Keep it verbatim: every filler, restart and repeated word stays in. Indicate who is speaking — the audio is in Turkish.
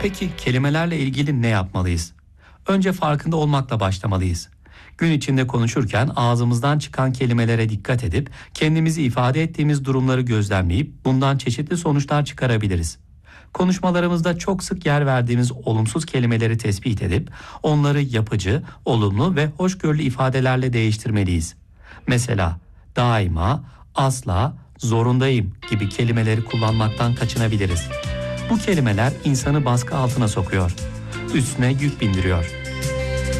Speaker 1: Peki kelimelerle ilgili ne yapmalıyız? Önce farkında olmakla başlamalıyız. Gün içinde konuşurken ağzımızdan çıkan kelimelere dikkat edip kendimizi ifade ettiğimiz durumları gözlemleyip bundan çeşitli sonuçlar çıkarabiliriz. Konuşmalarımızda çok sık yer verdiğimiz olumsuz kelimeleri tespit edip onları yapıcı, olumlu ve hoşgörülü ifadelerle değiştirmeliyiz. Mesela daima, asla, zorundayım gibi kelimeleri kullanmaktan kaçınabiliriz. Bu kelimeler insanı baskı altına sokuyor, üstüne yük bindiriyor.